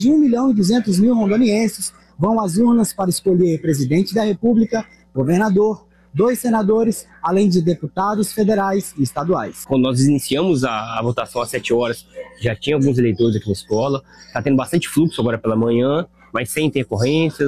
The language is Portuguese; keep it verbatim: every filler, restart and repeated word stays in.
De um milhão e duzentos mil rondonienses vão às urnas para escolher presidente da República, governador, dois senadores, além de deputados federais e estaduais. Quando nós iniciamos a, a votação às sete horas, já tinha alguns eleitores aqui na escola. Está tendo bastante fluxo agora pela manhã, mas sem intercorrências.